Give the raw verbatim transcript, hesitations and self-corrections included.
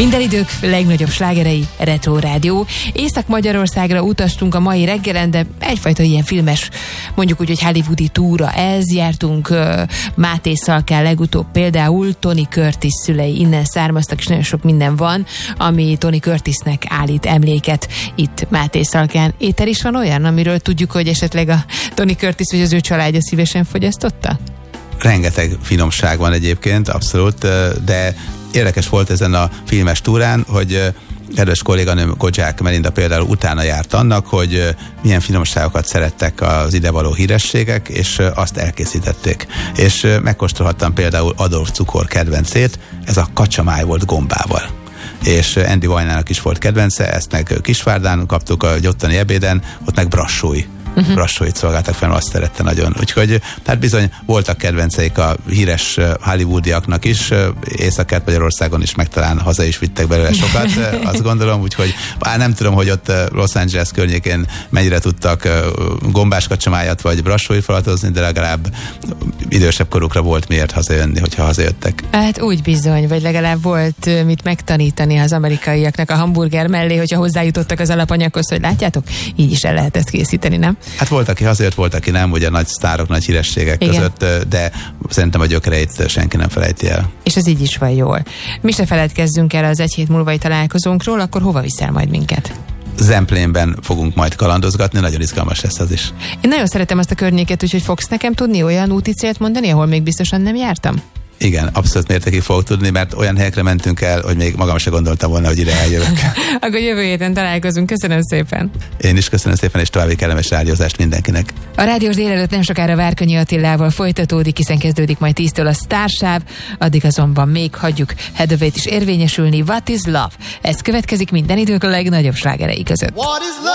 Minden idők legnagyobb slágerei, Retro Rádió. Észak-Magyarországra utaztunk a mai reggelen, de egyfajta ilyen filmes, mondjuk úgy, hogy hollywoodi túra. Ez jártunk uh, Máté Szalkán legutóbb például, Tony Curtis szülei innen származtak, és nagyon sok minden van, ami Tony Curtisnek állít emléket itt Máté Szalkán. Étel is van olyan, amiről tudjuk, hogy esetleg a Tony Curtis vagy az ő családja szívesen fogyasztotta? Rengeteg finomság van egyébként, abszolút, de érdekes volt ezen a filmes túrán, hogy kedves kolléganőm Kodzsák Melinda például utána járt annak, hogy milyen finomságokat szerettek az idevaló hírességek, és azt elkészítették. És megkóstolhattam például Adolf Cukor kedvencét, ez a kacsamáj volt gombával. És Andy Vajnának is volt kedvence, ezt meg Kisvárdán kaptuk a ottani ebéden, ott meg brassói. Uh-huh. brassóit szolgáltak fel, azt szerette nagyon. Úgyhogy tehát bizony voltak kedvenceik a híres hollywoodiaknak is, Észak-Magyarországon is, meg talán haza is vittek belőle sokat, azt gondolom, úgyhogy bár nem tudom, hogy ott Los Angeles környékén mennyire tudtak gombás kacsamájat vagy brassói falatozni, de legalább idősebb korukra volt miért hazajönni, hogyha hazajöttek. Hát úgy bizony, vagy legalább volt mit megtanítani az amerikaiaknak a hamburger mellé, hogyha hozzájutottak az alapanyaghoz, hogy látjátok, így is el lehet ezt készíteni, nem? Hát volt, aki hazajött, volt, aki nem, ugye nagy sztárok, nagy hírességek Igen. között, de szerintem a gyökereit senki nem felejti el. És ez így is van jól. Mi se feledkezzünk el az egy hét múlvai találkozónkról, akkor hova viszel majd minket? Zemplénben fogunk majd kalandozgatni, nagyon izgalmas lesz az is. Én nagyon szeretem azt a környéket, úgyhogy fogsz nekem tudni olyan úti célt mondani, ahol még biztosan nem jártam? Igen, abszolút mértékig fogok tudni, mert olyan helyekre mentünk el, hogy még magam sem gondoltam volna, hogy ide eljövök. Akkor jövő héten találkozunk. Köszönöm szépen. Én is köszönöm szépen, és további kellemes rádiózást mindenkinek. A rádiós délelőtt nem sokára Várkonyi Attilával folytatódik, hiszen kezdődik majd tíztől a Sztársáv, addig azonban még hagyjuk Hedövét is érvényesülni. What is love? Ez következik minden idők a legnagyobb slágerei között.